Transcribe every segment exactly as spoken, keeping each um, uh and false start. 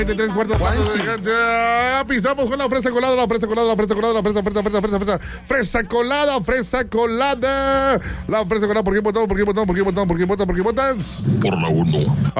Tres cuartos partes de cancha. Pisamos con la fresa colada, la fresa colada, la fresa colada, la fresa, fresa, fresa, fresa, fresa, fresa colada, fresa colada. La fresa colada, ¿por qué votamos? ¿Por qué votamos? ¿Por qué votamos? ¿Por qué votas? ¿Por qué votas? Por la uno.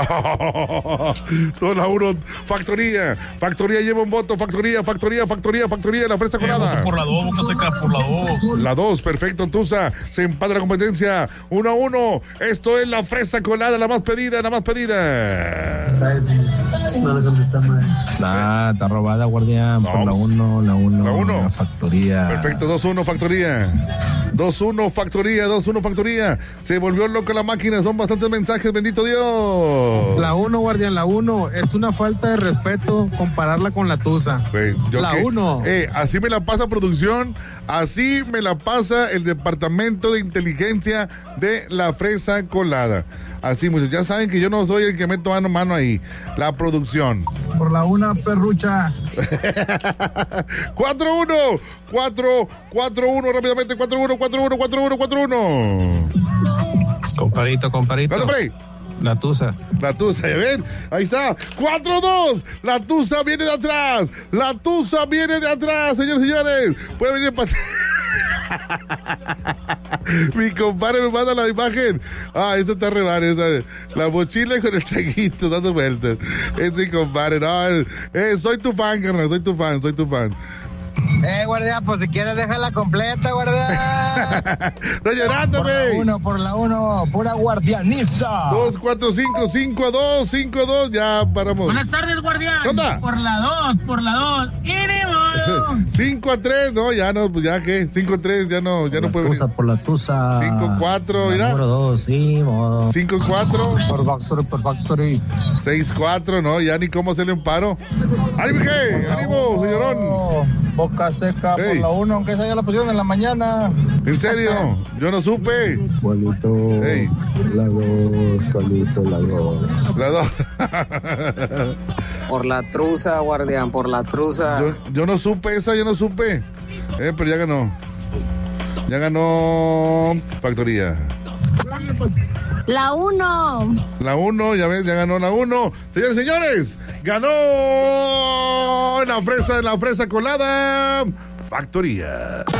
Por la uno. Factoría. Factoría lleva un voto. Factoría, factoría, factoría, factoría. La fresa colada. Eh, por la dos, boca seca, por la dos. La dos, perfecto, Tusa. Se empata la competencia. Uno a uno. Esto es la fresa colada, la más pedida, la más pedida. No le contesta mal. Nah, está robada, guardián. No, por la uno, la uno. la uno. La factoría. Perfecto, dos uno, factoría. dos uno, factoría, dos uno, factoría. Se volvió loca la máquina, son bastantes mensajes, bendito Dios. La uno, guardián, la uno. Es una falta de respeto compararla con la Tusa. Güey, yo la que- uno. Eh, así me la pasa producción, así me la pasa el departamento de inteligencia de la fresa colada. Así, muchachos, ya saben que yo no soy el que meto mano mano ahí. La producción. Por la una, perrucha. cuatro uno, cuatro, cuatro uno, rápidamente, cuatro uno, cuatro uno, cuatro uno, cuatro uno. Comparito, comparito. Dale, play. La Tusa. La Tusa, ¿ya ven? Ahí está. cuatro dos. La Tusa viene de atrás. La Tusa viene de atrás, señores y señores. Puede venir para... Mi compadre me manda la imagen. Ah, esto está re mal, esta- la mochila con el changuito dando vueltas. Es mi compadre. No, eh, eh, soy tu fan, carnal. Soy tu fan, soy tu fan. Eh, guardián, pues si quieres déjala completa, guardián. Está llorando, Por la güey. uno, por la uno, pura guardianiza. dos, cuatro, cinco, cinco a dos, cinco a dos. Ya paramos. Buenas tardes, guardián. ¿Qué onda? Por la dos, por la dos. ¡Y ni modo! cinco a tres, no, ya no, pues ya que. cinco a tres, ya no, ya no puede venir. Por la Tusa. cinco a cuatro, mira. Número dos, sí, modo. cinco a cuatro. Por factory, por factory. seis a cuatro, no, ya ni cómo hacerle un paro. ¡Ánimo, qué! ¡Ánimo, señorón! Boca seca, Ey. por la uno, aunque esa ya la pusieron en la mañana. En serio, yo no supe. Juanito. Ey. La dos, Juanito, la dos. La dos. Por la truza, guardián, por la truza. Yo, yo no supe esa, yo no supe. Eh, pero ya ganó. Ya ganó Factoría. La uno. La uno, ya ves, ya ganó la uno. Señores, señores, ganó la fresa, la fresa colada. Factoría.